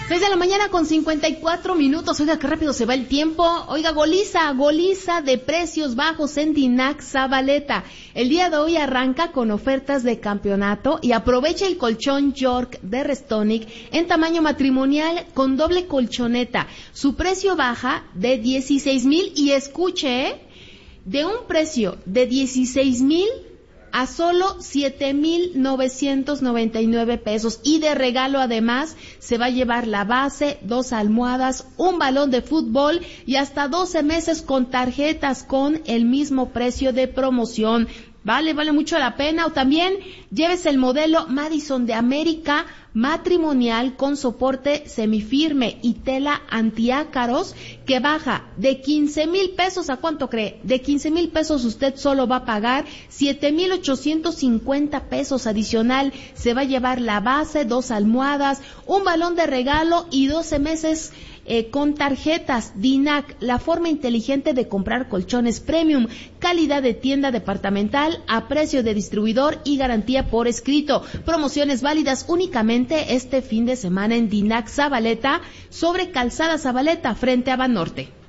6 de la mañana con 54 minutos. Oiga, qué rápido se va el tiempo. Oiga, goliza de precios bajos en Dinac Zabaleta. El día de hoy arranca con ofertas de campeonato y aprovecha el colchón York de Restonic en tamaño matrimonial con doble colchoneta. Su precio baja de 16,000 y escuche, de un precio de 16,000 a solo 7,999 pesos, y de regalo además se va a llevar la base, 2 almohadas, un balón de fútbol y hasta 12 meses con tarjetas con el mismo precio de promoción. Vale mucho la pena. O también llévese el modelo Madison de América matrimonial con soporte semifirme y tela antiácaros que baja de 15,000 pesos. ¿A cuánto cree? De 15,000 pesos usted solo va a pagar 7,850 pesos adicional. Se va a llevar la base, 2 almohadas, un balón de regalo y 12 meses con tarjetas. Dinac, la forma inteligente de comprar colchones premium, calidad de tienda departamental a precio de distribuidor y garantía por escrito. Promociones válidas únicamente este fin de semana en Dinac Zabaleta, sobre Calzada Zabaleta, frente a Banorte.